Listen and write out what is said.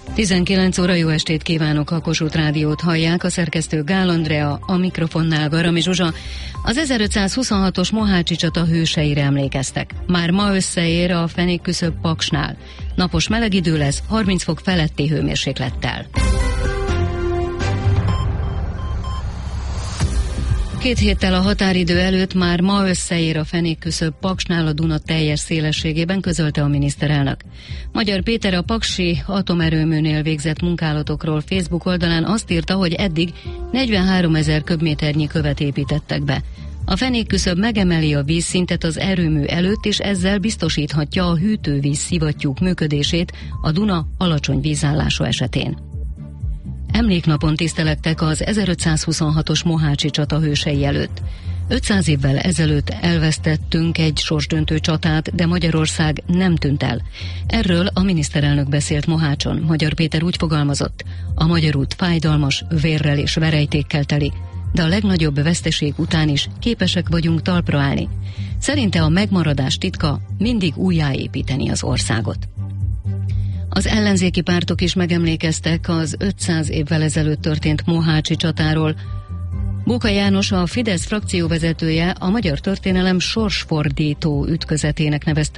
19 óra, jó estét kívánok, a Kossuth Rádiót hallják, a szerkesztő Gál Andrea, a mikrofonnál Garami Zsuzsa. Az 1526-os Mohácsi csata hőseire emlékeztek. Már ma összeér a fenékküszöb Paksnál. Napos meleg idő lesz, 30 fok feletti hőmérséklettel. 2 héttel a határidő előtt már ma összeér a fenékküszöb Paksnál a Duna teljes szélességében, közölte a miniszterelnök. Magyar Péter a paksi atomerőműnél végzett munkálatokról Facebook oldalán azt írta, hogy eddig 43 000 köbméternyi követ építettek be. A fenékküszöb megemeli a vízszintet az erőmű előtt, és ezzel biztosíthatja a hűtővíz szivattyúk működését a Duna alacsony vízállása esetén. Emléknapon tisztelegtek az 1526-os Mohácsi csata hősei előtt. 500 évvel ezelőtt elvesztettünk egy sorsdöntő csatát, de Magyarország nem tűnt el. Erről a miniszterelnök beszélt Mohácson. Magyar Péter úgy fogalmazott: a magyar út fájdalmas, vérrel és verejtékkel teli, de a legnagyobb veszteség után is képesek vagyunk talpra állni. Szerinte a megmaradás titka mindig újjáépíteni az országot. Az ellenzéki pártok is megemlékeztek az 500 évvel ezelőtt történt Mohácsi csatáról. Bóka János, a Fidesz frakcióvezetője, a magyar történelem sorsfordító ütközetének nevezte